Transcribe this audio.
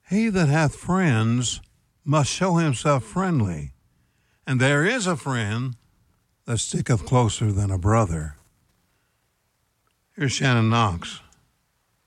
He that hath friends must show himself friendly, and there is a friend that sticketh closer than a brother. Here's Shannon Knox.